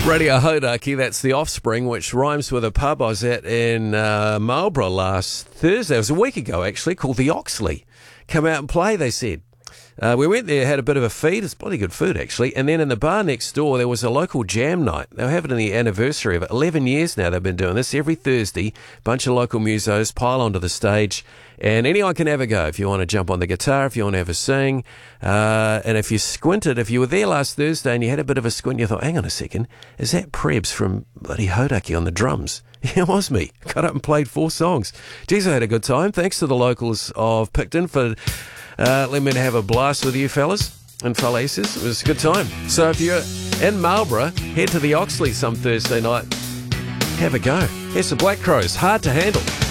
Radio Hodaki, that's The Offspring, which rhymes with a pub I was at in Marlborough last Thursday. It was a week ago, actually, called The Oxley. Come out and play, they said. We went there, had a bit of a feed. It's bloody good food, actually. And then in the bar next door, there was a local jam night. They were having the anniversary of it. 11 years now they've been doing this. Every Thursday, bunch of local musos pile onto the stage. And anyone can have a go if you want to jump on the guitar, if you want to have a sing. And if you squinted, if you were there last Thursday and you had a bit of a squint, you thought, hang on a second, is that Prebz from bloody Hodaki on the drums? Yeah, it was me. Got up and played 4 songs. Geez, I had a good time. Thanks to the locals of Picton for letting me have a blast with you fellas and fellasses. It was a good time. So if you're in Marlborough, head to the Oxley some Thursday night. Have a go. Here's the Black Crows. Hard to handle.